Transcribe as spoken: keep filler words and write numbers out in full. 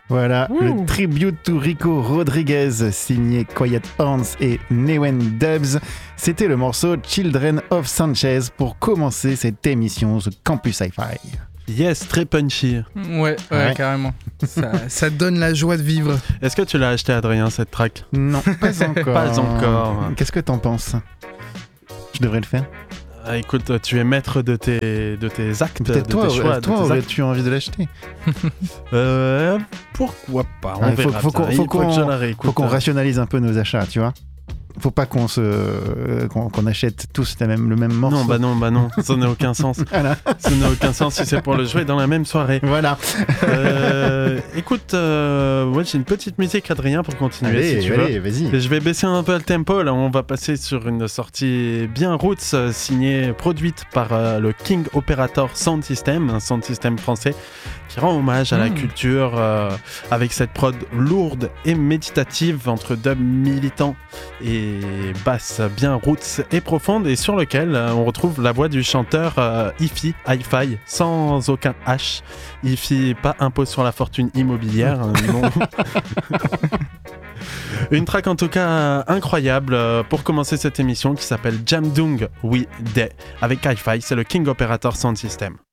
Voilà, Ouh. le tribute to Rico Rodriguez, signé Quiet Horns et Newen Dubs. C'était le morceau Children of Sanchez pour commencer cette émission The Campus Hi-Fi. Yes, très punchy. Ouais, ouais, Ouais. carrément. Ça, ça donne la joie de vivre. Est-ce que tu l'as acheté, Adrien, cette track? Non, pas encore. Pas encore. Qu'est-ce que t'en penses? Je devrais le faire? Ah, écoute, tu es maître de tes, de tes actes, Peut-être de toi, tes choix. toi de tes actes. aurais-tu envie de l'acheter? Euh, pourquoi pas? On Ouais, faut- verra faut ça. qu'on- Il faut faut qu'on- que je la réécoute. Faut qu'on rationalise un peu nos achats, tu vois. Faut pas qu'on se euh, qu'on, qu'on achète tous la même, le même morceau. Non, bah non, bah non, ça n'a aucun sens. Voilà. Ça n'a aucun sens si c'est pour le jouer dans la même soirée. Voilà. Euh, écoute, euh, ouais, j'ai une petite musique, Adrien, pour continuer, Allez, si tu allez, veux. vas-y. Et je vais baisser un peu le tempo, là on va passer sur une sortie bien roots, euh, signée, produite par euh, le King Operator Sound System, un sound system français qui rend hommage à la Mmh. culture euh, avec cette prod lourde et méditative entre dub militant et basse bien roots et profonde, et sur lequel euh, on retrouve la voix du chanteur euh, Hi-Fi, Hi-Fi, sans aucun H. Hi-Fi, pas impôt sur la fortune immobilière, hein, non. Une track en tout cas euh, incroyable euh, pour commencer cette émission qui s'appelle Jamdung We Day avec Hi-Fi, c'est le King Operator Sound System.